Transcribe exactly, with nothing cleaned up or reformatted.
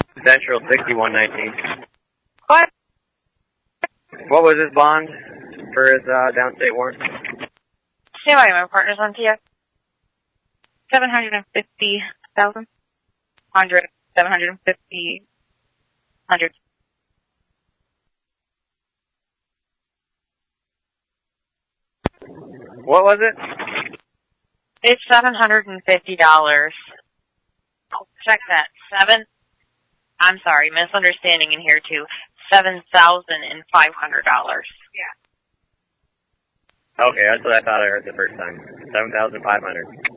Central sixty-one nineteen. What? What was his bond for his uh, downstate warrant? Stand by, my partner's on T X. Seven hundred and fifty thousand. Hundred. Seven hundred and fifty. Hundred. What was it? It's seven hundred and fifty dollars. Oh, check that. Seven. I'm sorry, misunderstanding in here too. Seven thousand and five hundred dollars. Yeah. Okay, that's what I thought I heard the first time. Seven thousand five hundred.